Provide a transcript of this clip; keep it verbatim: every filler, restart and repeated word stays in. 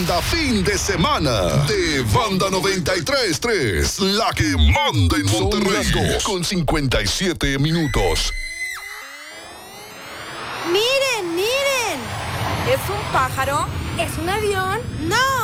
Banda Fin de Semana de Banda noventa y tres punto tres, la que manda en Monterrey, con cincuenta y siete minutos. ¡Miren, miren! ¿Es un pájaro? ¿Es un avión? ¡No!